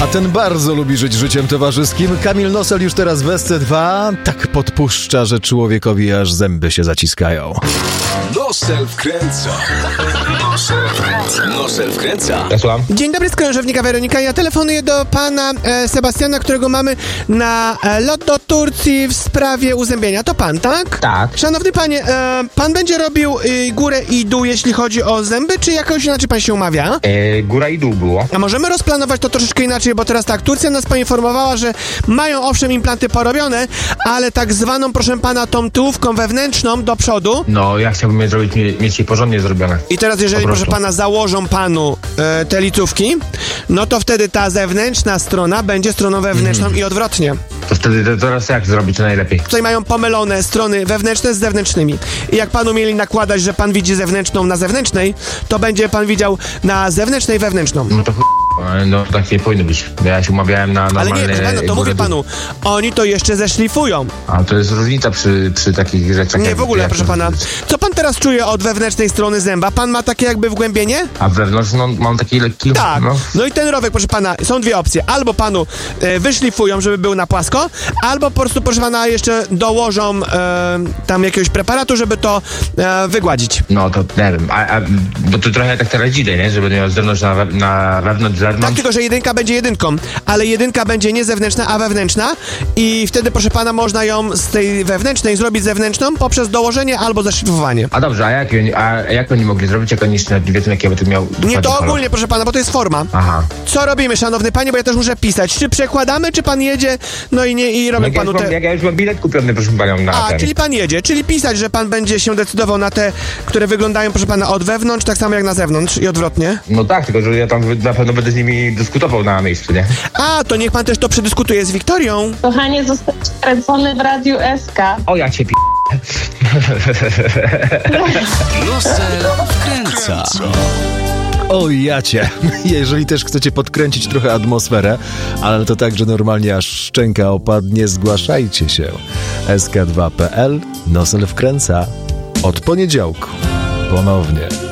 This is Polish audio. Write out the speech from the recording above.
A ten bardzo lubi żyć życiem towarzyskim. Kamil Nosel już teraz w SC2 tak podpuszcza, że człowiekowi aż zęby się zaciskają. Nosel wkręca. Nosel wkręca. Ja słucham. Dzień dobry, z krążownika Weronika. Ja telefonuję do pana Sebastiana, którego mamy na lot do Turcji w sprawie uzębienia. To pan, tak? Tak. Szanowny panie, pan będzie robił górę i dół, jeśli chodzi o zęby, czy jakoś inaczej pan się umawia? Góra i dół było. A możemy rozplanować to troszeczkę inaczej, bo teraz tak, Turcja nas poinformowała, że mają owszem implanty porobione, ale tak zwaną, proszę pana, tą tyłówką wewnętrzną do przodu. No, ja chciałbym je zrobić, mieć je porządnie zrobione. I teraz jeżeli, Po prostu. proszę pana, założą panu te licówki, no to wtedy ta zewnętrzna strona będzie stroną wewnętrzną i odwrotnie. To wtedy teraz jak zrobić to najlepiej? Tutaj mają pomylone strony wewnętrzne z zewnętrznymi. I jak panu mieli nakładać, że pan widzi zewnętrzną na zewnętrznej, to będzie pan widział na zewnętrznej wewnętrzną. No to no tak nie powinno być. Ja się umawiałem na normalne... Ale nie, proszę pana, to górę, mówię dół. panu, oni to jeszcze zeszlifują. A to jest różnica przy takich rzeczach. Nie, jak- w ogóle, jak- proszę pana. Co pan teraz czuje od wewnętrznej strony zęba? Pan ma takie jakby wgłębienie? A wewnątrz no, mam taki lekki... Tak. No. No i ten rowek, proszę pana, są dwie opcje. Albo panu wyszlifują, żeby był na płasko, albo po prostu, proszę pana, jeszcze dołożą tam jakiegoś preparatu, żeby to wygładzić. No to nie wiem, bo to trochę tak teraz idzie, nie? Żeby miał z zewnątrz na wewnątrz, Tak, zewnątrz. tylko że jedynka będzie jedynką, ale jedynka będzie nie zewnętrzna, a wewnętrzna i wtedy, proszę pana, można ją z tej wewnętrznej zrobić zewnętrzną poprzez dołożenie albo zaszlifowanie. A dobrze, a jak oni mogli zrobić, jak oni jeszcze nie wiedzą, jaki ja bym miał... Nie, dokładnie to kolor? ogólnie, proszę pana, bo to jest forma. Aha. Co robimy, szanowny panie, bo ja też muszę pisać. Czy przekładamy, czy pan jedzie, no i robię Jak panu te... ja już mam bilet kupiony, proszę panią, na A, ten. czyli pan jedzie, czyli pisać, że pan będzie się decydował na te, które wyglądają, proszę pana, od wewnątrz, tak samo jak na zewnątrz i odwrotnie. No tak, tylko że ja tam na pewno będę z nimi dyskutował na miejscu, nie? A, to niech pan też to przedyskutuje z Wiktorią. Kochanie, został kręcony w Radiu SK. O, ja cię Nosel wkręca. O jacie, jeżeli też chcecie podkręcić trochę atmosferę, ale to tak, że normalnie aż szczęka opadnie, zgłaszajcie się. sk2.pl, Nosel wkręca. Od poniedziałku ponownie.